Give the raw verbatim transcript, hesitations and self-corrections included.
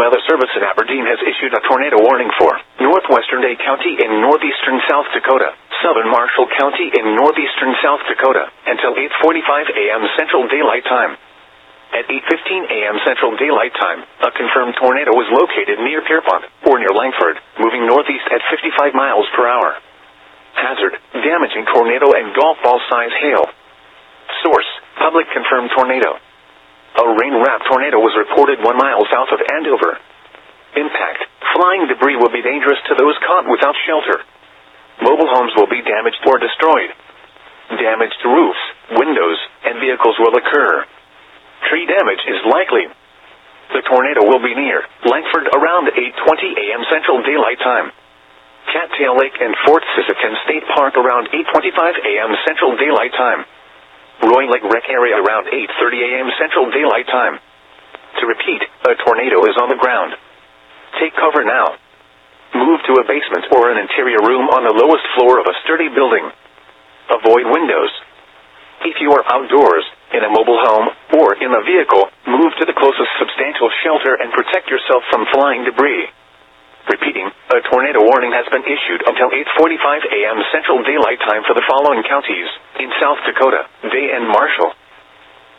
Weather Service in Aberdeen has issued a tornado warning for northwestern Day County in northeastern South Dakota, southern Marshall County in northeastern South Dakota, until eight forty-five a m Central Daylight Time. At eight fifteen a m Central Daylight Time, a confirmed tornado was located near Pierpont, or near Langford, moving northeast at fifty-five miles per hour. Hazard, damaging tornado and golf ball size hail. Source, public confirmed tornado. A rain-wrapped tornado was reported one mile south of Andover. Impact, flying debris will be dangerous to those caught without shelter. Mobile homes will be damaged or destroyed. Damage to roofs, windows, and vehicles will occur. Tree damage is likely. The tornado will be near Langford around eight twenty a m Central Daylight Time. Cattail Lake and Fort Sisseton State Park around eight twenty-five a m Central Daylight Time. Roy Lake Rec Area around eight thirty a m Central Daylight Time. To repeat, a tornado is on the ground. Take cover now. Move to a basement or an interior room on the lowest floor of a sturdy building. Avoid windows. If you are outdoors, in a mobile home, or in a vehicle, move to the closest substantial shelter and protect yourself from flying debris. Repeating, a tornado warning has been issued until eight forty-five a m Central Daylight Time for the following counties in South Dakota, Day and Marshall.